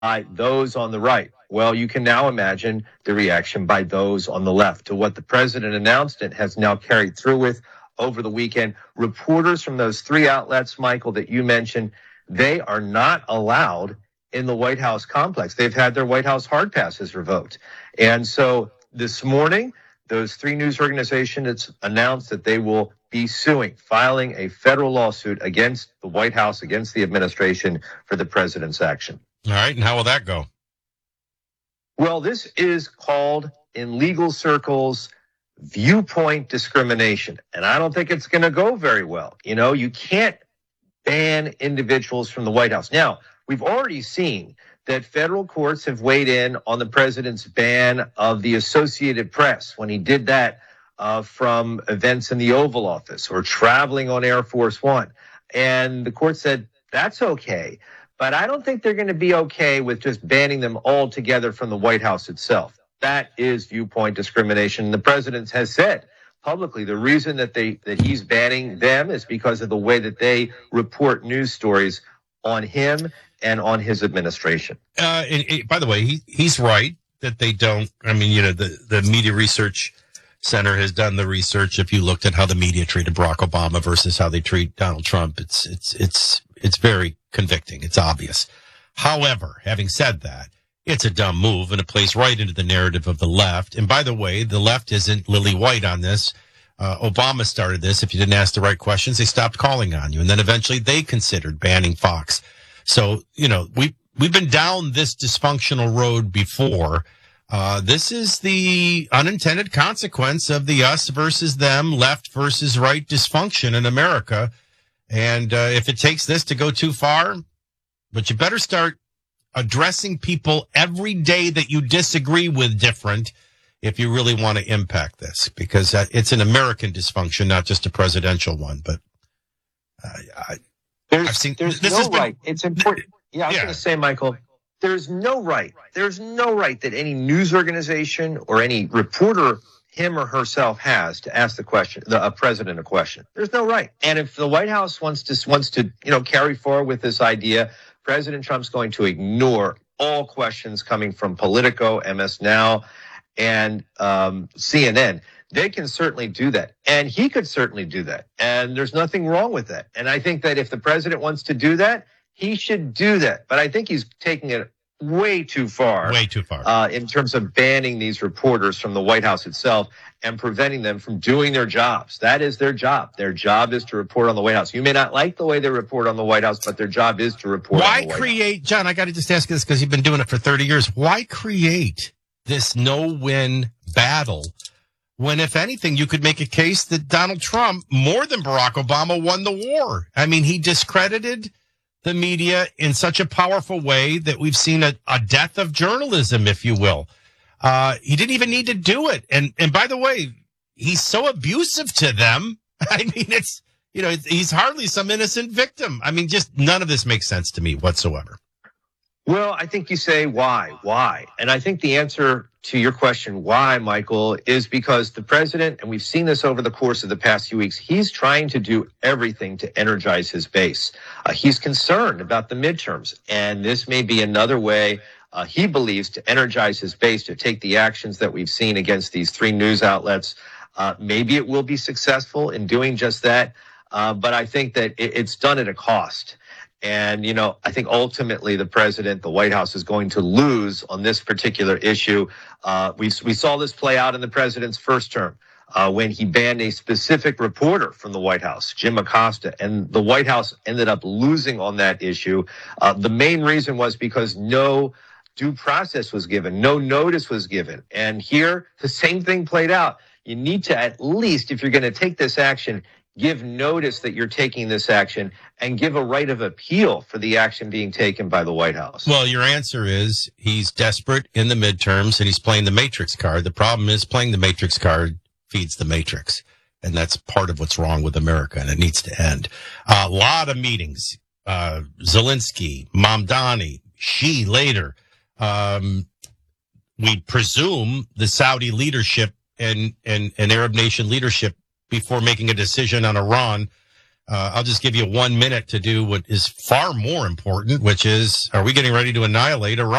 by those on the right. Well, you can now imagine the reaction by those on the left to what the president announced and has now carried through with over the weekend. Reporters from those three outlets, Michael, that you mentioned, they are not allowed in the White House complex. They've had their White House hard passes revoked. And so this morning, those three news organizations announced that they will be suing, filing a federal lawsuit against the White House, against the administration for the president's action. All right, and how will that go? Well, this is called in legal circles viewpoint discrimination, and I don't think it's going to go very well. You know, you can't ban individuals from the White House. Now, we've already seen that federal courts have weighed in on the president's ban of the Associated Press when he did that from events in the Oval Office or traveling on Air Force One. And the court said, that's okay. But I don't think they're going to be okay with just banning them altogether from the White House itself. That is viewpoint discrimination. The president has said publicly the reason that he's banning them is because of the way that they report news stories on him and on his administration. By the way, he's right that they don't. I mean, you know, the Media Research Center has done the research. If you looked at how the media treated Barack Obama versus how they treat Donald Trump, it's very convicting. It's obvious. However, having said that, it's a dumb move and it plays right into the narrative of the left. And by the way, the left isn't lily white on this. Obama started this. If you didn't ask the right questions, they stopped calling on you. And then eventually they considered banning Fox. So, you know, we've been down this dysfunctional road before. This is the unintended consequence of the us versus them, left versus right dysfunction in America. And if it takes this to go too far, but you better start addressing people every day that you disagree with different if you really want to impact this, because it's an American dysfunction, not just a presidential one. But I've seen there's no right. It's important. Yeah, I was going to say, Michael, there's no right. There's no right that any news organization or any reporter, him or herself, has to ask the president a question. There's no right. And if the White House wants to carry forward with this idea, President Trump's going to ignore all questions coming from Politico, MS Now, and CNN. They can certainly do that. And he could certainly do that. And there's nothing wrong with that. And I think that if the president wants to do that, he should do that. But I think he's taking it way too far. Way too far. In terms of banning these reporters from the White House itself and preventing them from doing their jobs. That is their job. Their job is to report on the White House. You may not like the way they report on the White House, but their job is to report on the White House. John, I got to just ask you this because you've been doing it for 30 years. Why create this no-win battle when, if anything, you could make a case that Donald Trump, more than Barack Obama, won the war? I mean, he discredited the media in such a powerful way that we've seen a death of journalism, if you will. He didn't even need to do it. And by the way, he's so abusive to them. I mean, he's hardly some innocent victim. I mean, just none of this makes sense to me whatsoever. Well, I think you say, why? And I think the answer to your question, why, Michael, is because the president, and we've seen this over the course of the past few weeks, he's trying to do everything to energize his base. He's concerned about the midterms, and this may be another way he believes to energize his base, to take the actions that we've seen against these three news outlets. Maybe it will be successful in doing just that, but I think that it's done at a cost. And, I think ultimately the president, the White House, is going to lose on this particular issue. We saw this play out in the president's first term when he banned a specific reporter from the White House, Jim Acosta, and the White House ended up losing on that issue. The main reason was because no due process was given, no notice was given. And here, the same thing played out. You need to, at least, if you're going to take this action, give notice that you're taking this action and give a right of appeal for the action being taken by the White House. Well, your answer is he's desperate in the midterms and he's playing the Matrix card. The problem is playing the Matrix card feeds the Matrix. And that's part of what's wrong with America, and it needs to end. A lot of meetings. Zelensky, Mamdani, Xi later. We presume the Saudi leadership and Arab nation leadership before making a decision on Iran I'll just give you 1 minute to do what is far more important, which is, are we getting ready to annihilate Iran?